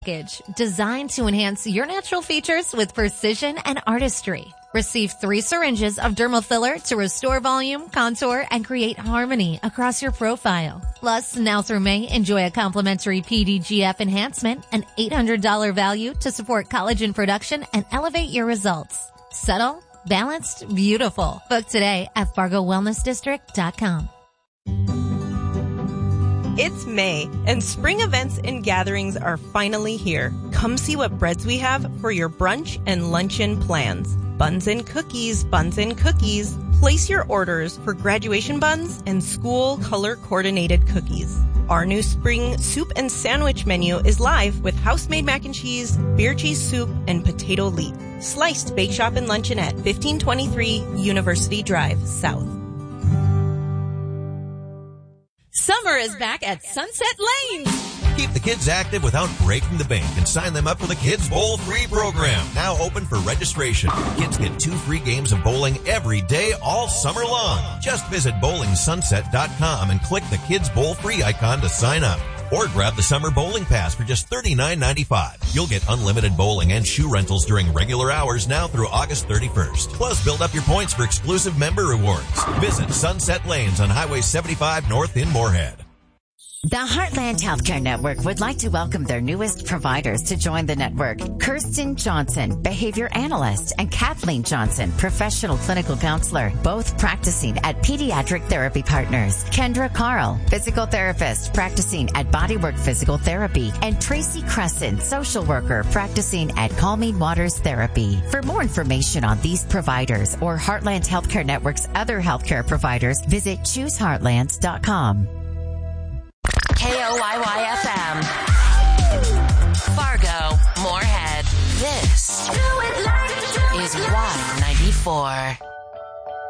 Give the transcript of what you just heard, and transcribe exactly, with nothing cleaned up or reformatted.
Package designed to enhance your natural features with precision and artistry. Receive three syringes of dermal filler to restore volume, contour, and create harmony across your profile. Plus, now through May, enjoy a complimentary P D G F enhancement, an eight hundred dollars value to support collagen production and elevate your results. Subtle, balanced, beautiful. Book today at fargo wellness district dot com. It's May, and spring events and gatherings are finally here. Come see what breads we have for your brunch and luncheon plans. Buns and cookies, buns and cookies. Place your orders for graduation buns and school color-coordinated cookies. Our new spring soup and sandwich menu is live with house-made mac and cheese, beer cheese soup, and potato leek. Sliced Bake Shop and Luncheonette, fifteen twenty-three University Drive, South. Summer is back at Sunset Lanes. Keep the kids active without breaking the bank and sign them up for the Kids Bowl Free program. Now open for registration. Kids get two free games of bowling every day all summer long. Just visit bowling sunset dot com and click the Kids Bowl Free icon to sign up. Or grab the summer bowling pass for just thirty-nine ninety-five. You'll get unlimited bowling and shoe rentals during regular hours now through August thirty-first. Plus, build up your points for exclusive member rewards. Visit Sunset Lanes on Highway seventy-five North in Moorhead. The Heartland Healthcare Network would like to welcome their newest providers to join the network. Kirsten Johnson, behavior analyst, and Kathleen Johnson, professional clinical counselor, both practicing at Pediatric Therapy Partners. Kendra Carl, physical therapist, practicing at Bodywork Physical Therapy, and Tracy Crescent, social worker, practicing at Calming Waters Therapy. For more information on these providers or Heartland Healthcare Network's other healthcare providers, visit choose heartlands dot com. K O Y Y F M. Fargo, Moorhead. This is Y ninety-four.